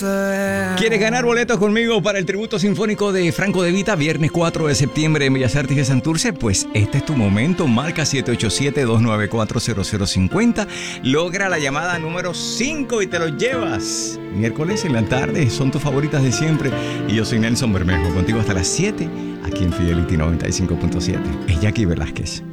¿Quieres ganar boletos conmigo para el tributo sinfónico de Franco De Vita, viernes 4 de septiembre en Bellas Artes de Santurce? Pues este es tu momento. Marca 787-294-0050. Logra la llamada número 5 y te lo llevas. Miércoles en la tarde, son tus favoritas de siempre. Y yo soy Nelson Bermejo, contigo hasta las 7, aquí en Fidelity 95.7. Es Jackie Velázquez.